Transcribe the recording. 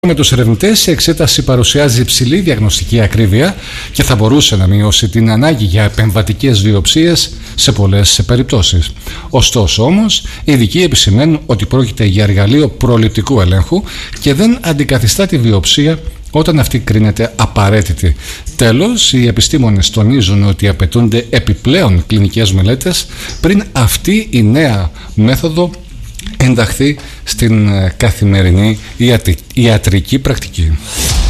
Με τους ερευνητές, η εξέταση παρουσιάζει υψηλή διαγνωστική ακρίβεια και θα μπορούσε να μειώσει την ανάγκη για επεμβατικές βιοψίες σε πολλές περιπτώσεις. Ωστόσο όμως, οι ειδικοί επισημαίνουν ότι πρόκειται για εργαλείο προληπτικού ελέγχου και δεν αντικαθιστά τη βιοψία όταν αυτή κρίνεται απαραίτητη. Τέλος, οι επιστήμονες τονίζουν ότι απαιτούνται επιπλέον κλινικές μελέτες πριν αυτή η νέα μέθοδο ενταχθεί στην καθημερινή ιατρική πρακτική.